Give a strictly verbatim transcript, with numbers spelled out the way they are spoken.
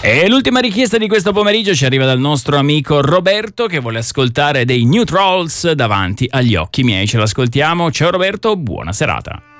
E l'ultima richiesta di questo pomeriggio ci arriva dal nostro amico Roberto, che vuole ascoltare dei New Trolls davanti agli occhi miei. Ce l'ascoltiamo. Ciao Roberto, buona serata.